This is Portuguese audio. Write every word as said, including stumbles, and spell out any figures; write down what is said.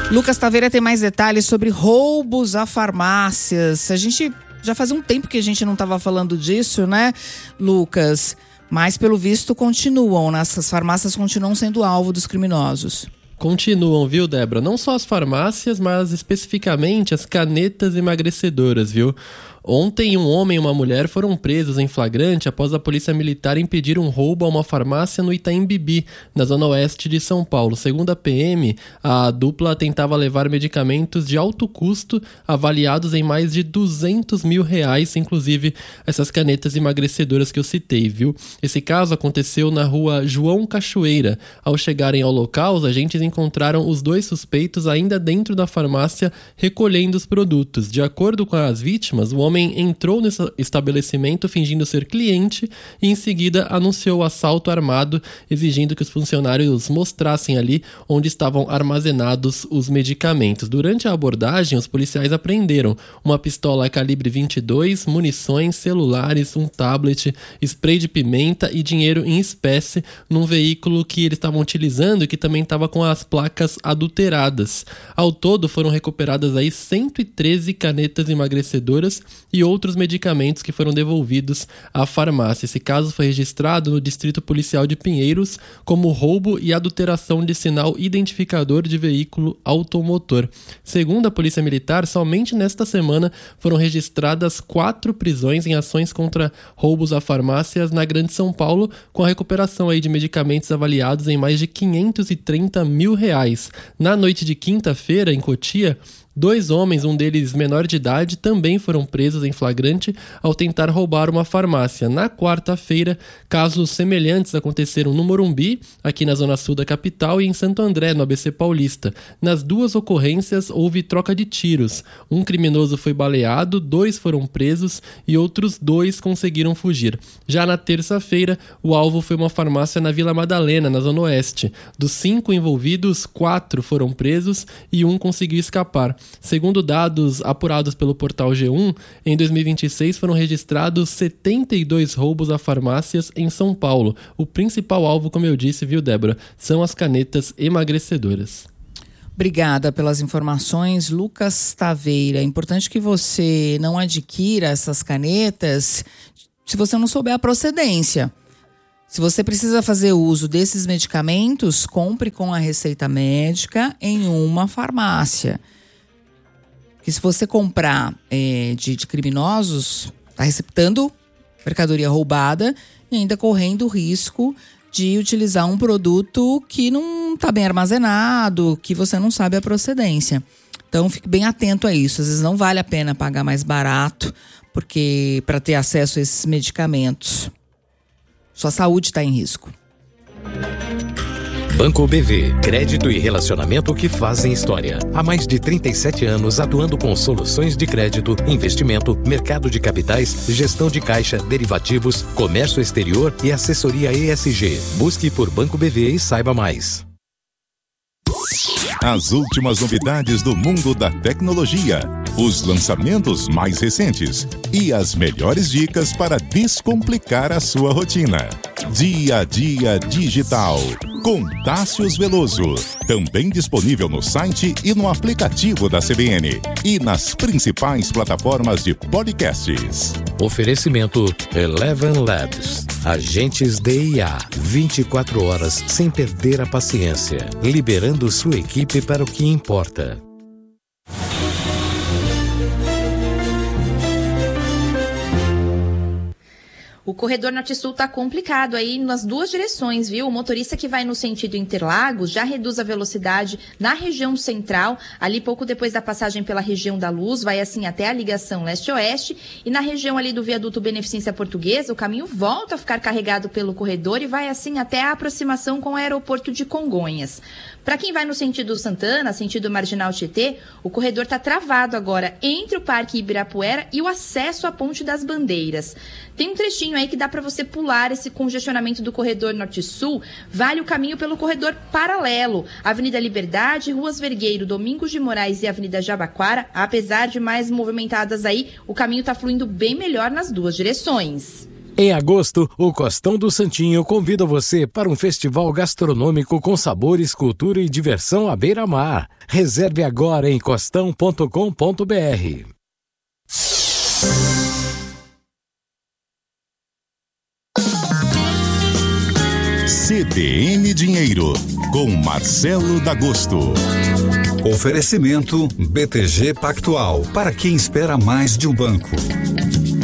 Lucas Taveira tem mais detalhes sobre roubos a farmácias. A gente já faz um tempo que a gente não estava falando disso, né, Lucas? Mas, pelo visto, continuam, né? Essas farmácias continuam sendo alvo dos criminosos. Continuam, viu, Débora? Não só as farmácias, mas especificamente as canetas emagrecedoras, viu? Ontem, um homem e uma mulher foram presos em flagrante após a polícia militar impedir um roubo a uma farmácia no Itaim Bibi, na zona oeste de São Paulo. Segundo a P M, a dupla tentava levar medicamentos de alto custo, avaliados em mais de duzentos mil reais, inclusive essas canetas emagrecedoras que eu citei, viu? Esse caso aconteceu na rua João Cachoeira. Ao chegarem ao local, os agentes encontraram os dois suspeitos ainda dentro da farmácia, recolhendo os produtos. De acordo com as vítimas, o homem entrou nesse estabelecimento fingindo ser cliente e em seguida anunciou o assalto armado, exigindo que os funcionários mostrassem ali onde estavam armazenados os medicamentos. Durante a abordagem, os policiais apreenderam uma pistola calibre vinte e dois, munições, celulares, um tablet, spray de pimenta e dinheiro em espécie num veículo que eles estavam utilizando e que também estava com as placas adulteradas. Ao todo, foram recuperadas aí cento e treze canetas emagrecedoras e outros medicamentos que foram devolvidos à farmácia. Esse caso foi registrado no Distrito Policial de Pinheiros como roubo e adulteração de sinal identificador de veículo automotor. Segundo a Polícia Militar, somente nesta semana foram registradas quatro prisões em ações contra roubos a farmácias na Grande São Paulo, com a recuperação aí de medicamentos avaliados em mais de quinhentos e trinta mil reais. Na noite de quinta-feira, em Cotia, dois homens, um deles menor de idade, também foram presos em flagrante ao tentar roubar uma farmácia. Na quarta-feira, casos semelhantes aconteceram no Morumbi, aqui na zona sul da capital, e em Santo André, no A B C Paulista. Nas duas ocorrências, houve troca de tiros. Um criminoso foi baleado, dois foram presos e outros dois conseguiram fugir. Já na terça-feira, o alvo foi uma farmácia na Vila Madalena, na zona oeste. Dos cinco envolvidos, quatro foram presos e um conseguiu escapar. Segundo dados apurados pelo portal G um, em dois mil e vinte e seis foram registrados setenta e dois roubos a farmácias em São Paulo. O principal alvo, como eu disse, viu, Débora, são as canetas emagrecedoras. Obrigada pelas informações, Lucas Taveira. É importante que você não adquira essas canetas se você não souber a procedência. Se você precisa fazer uso desses medicamentos, compre com a receita médica em uma farmácia. Que se você comprar é, de, de criminosos, está receptando mercadoria roubada e ainda correndo o risco de utilizar um produto que não está bem armazenado, que você não sabe a procedência. Então fique bem atento a isso. Às vezes não vale a pena pagar mais barato porque para ter acesso a esses medicamentos. Sua saúde está em risco. Banco B V, crédito e relacionamento que fazem história. Há mais de trinta e sete anos atuando com soluções de crédito, investimento, mercado de capitais, gestão de caixa, derivativos, comércio exterior e assessoria E S G. Busque por Banco B V e saiba mais. As últimas novidades do mundo da tecnologia, os lançamentos mais recentes e as melhores dicas para descomplicar a sua rotina. Dia a Dia Digital, com Tássius Veloso. Também disponível no site e no aplicativo da C B N. E nas principais plataformas de podcasts. Oferecimento Eleven Labs. Agentes de I A. vinte e quatro horas sem perder a paciência. Liberando sua equipe para o que importa. O corredor norte-sul está complicado aí nas duas direções, viu? O motorista que vai no sentido Interlagos já reduz a velocidade na região central, ali pouco depois da passagem pela região da Luz, vai assim até a ligação leste-oeste, e na região ali do viaduto Beneficência Portuguesa, o caminho volta a ficar carregado pelo corredor e vai assim até a aproximação com o aeroporto de Congonhas. Para quem vai no sentido Santana, sentido Marginal Tietê, o corredor está travado agora entre o Parque Ibirapuera e o acesso à Ponte das Bandeiras. Tem um trechinho aí que dá para você pular esse congestionamento do corredor norte-sul, vale o caminho pelo corredor paralelo, Avenida Liberdade, Ruas Vergueiro, Domingos de Moraes e Avenida Jabaquara. Apesar de mais movimentadas aí, o caminho está fluindo bem melhor nas duas direções. Em agosto, o Costão do Santinho convida você para um festival gastronômico com sabores, cultura e diversão à beira-mar. Reserve agora em costão ponto com ponto br. C B N Dinheiro, com Marcelo D'Agosto. Oferecimento B T G Pactual, para quem espera mais de um banco.